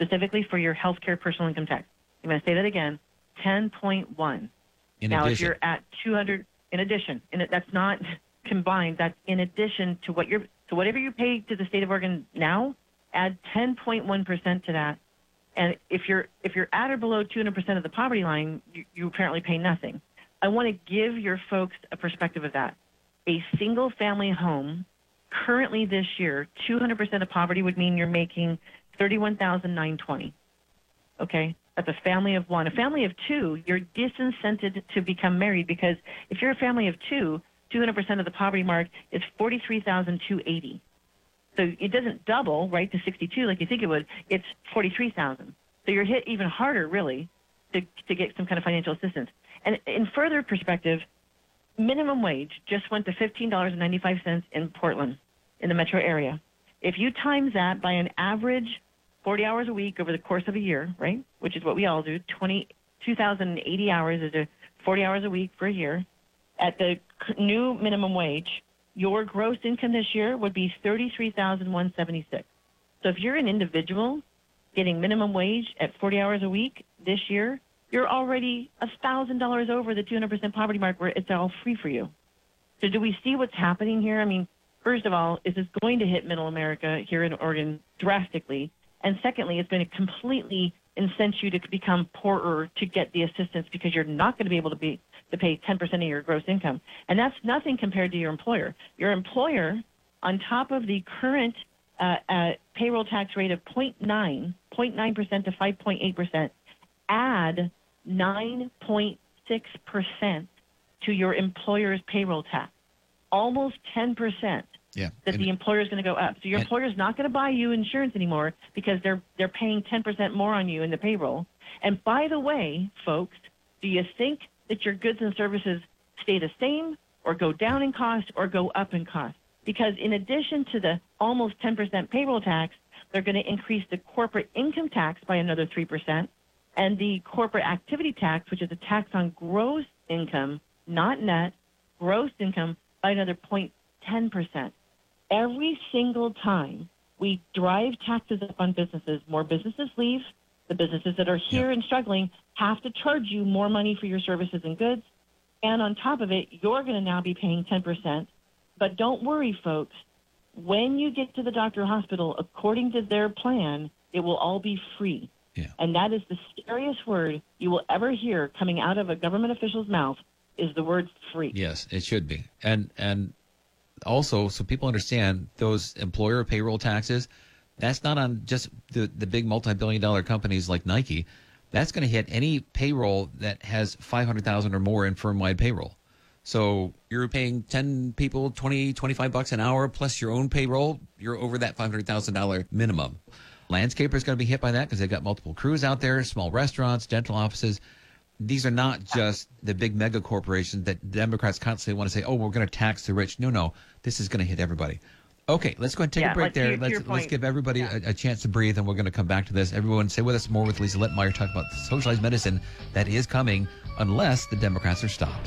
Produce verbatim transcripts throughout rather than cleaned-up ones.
specifically for your healthcare personal income tax. I'm going to say that again, ten point one. In now, addition. if you're at two hundred, in addition, and it, that's not combined, that's in addition to what you're, so whatever you pay to the state of Oregon now, add ten point one percent to that. And if you're if you're at or below two hundred percent of the poverty line, you, you apparently pay nothing. I want to give your folks a perspective of that. A single family home, currently this year, two hundred percent of poverty would mean you're making thirty-one thousand nine hundred twenty dollars. Okay? That's a family of one. A family of two, you're disincented to become married because if you're a family of two, two hundred percent of the poverty mark is forty-three thousand two hundred eighty dollars. So it doesn't double, right, to sixty-two like you think it would. It's forty-three thousand dollars. So you're hit even harder, really, to, to get some kind of financial assistance. And in further perspective, minimum wage just went to fifteen dollars and ninety-five cents in Portland, in the metro area. If you times that by an average forty hours a week over the course of a year, right, which is what we all do, twenty, two thousand eighty hours is a forty hours a week for a year, at the new minimum wage, your gross income this year would be thirty-three thousand one hundred seventy-six dollars. So if you're an individual getting minimum wage at forty hours a week this year, you're already one thousand dollars over the two hundred percent poverty mark where it's all free for you. So do we see what's happening here? I mean, first of all, is this going to hit middle America here in Oregon drastically? And secondly, it's going to completely incent you to become poorer to get the assistance because you're not going to be able to be to pay ten percent of your gross income. And that's nothing compared to your employer. Your employer, on top of the current uh, uh, payroll tax rate of zero point nine, zero point nine percent to five point eight percent, add nine point six percent to your employer's payroll tax, almost ten percent. Yeah. That and, the employer is going to go up. So your and, employer is not going to buy you insurance anymore because they're they're paying ten percent more on you in the payroll. And by the way, folks, do you think that your goods and services stay the same or go down in cost or go up in cost? Because in addition to the almost ten percent payroll tax, they're going to increase the corporate income tax by another three percent and the corporate activity tax, which is a tax on gross income, not net, gross income, by another zero point one zero percent. Every single time we drive taxes up on businesses, more businesses leave. The businesses that are here Yep. and struggling have to charge you more money for your services and goods. And on top of it, you're going to now be paying ten percent. But don't worry, folks. When you get to the doctor or hospital, according to their plan, it will all be free. Yeah. And that is the scariest word you will ever hear coming out of a government official's mouth is the word free. Yes, it should be. And and also, so people understand, those employer payroll taxes, that's not on just the, the big multi-billion dollar companies like Nike. That's going to hit any payroll that has five hundred thousand or more in firm-wide payroll. So you're paying ten people, twenty, twenty-five bucks an hour plus your own payroll, you're over that five hundred thousand dollars minimum. Landscapers going to be hit by that because they've got multiple crews out there, small restaurants, dental offices. These are not just the big mega corporations that Democrats constantly want to say, oh, we're going to tax the rich. No, no, this is going to hit everybody. Okay, let's go ahead and take Yeah, a break like there. to- to let's your let's point. give everybody Yeah. a, a chance to breathe, and we're going to come back to this. Everyone, stay with us. More with Lisa Littmeyer, talk about socialized medicine that is coming unless the Democrats are stopped.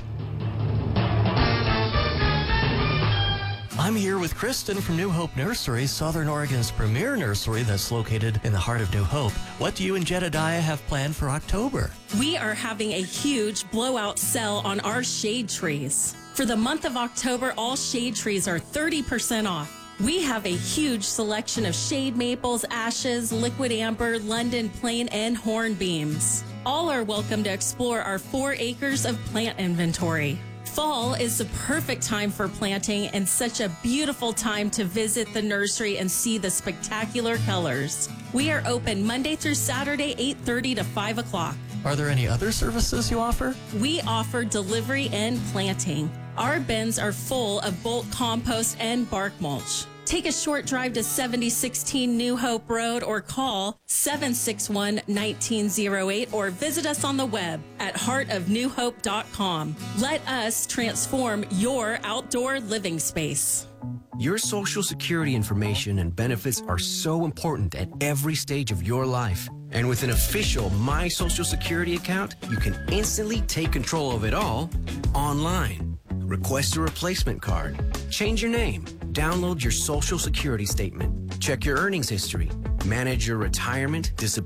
I'm here with Kristen from New Hope Nursery, Southern Oregon's premier nursery that's located in the heart of New Hope. What do you and Jedediah have planned for October? We are having a huge blowout sale on our shade trees. For the month of October, all shade trees are thirty percent off. We have a huge selection of shade maples, ashes, liquid amber, London plain, and hornbeams. All are welcome to explore our four acres of plant inventory. Fall is the perfect time for planting and such a beautiful time to visit the nursery and see the spectacular colors. We are open Monday through Saturday, eight thirty to five o'clock. Are there any other services you offer? We offer delivery and planting. Our bins are full of bulk compost and bark mulch. Take a short drive to seventy sixteen New Hope Road or call seven six one, one nine zero eight or visit us on the web at heart of new hope dot com. Let us transform your outdoor living space. Your Social Security information and benefits are so important at every stage of your life. And with an official My Social Security account, you can instantly take control of it all online. Request a replacement card, change your name, download your Social Security statement, check your earnings history, manage your retirement, disability,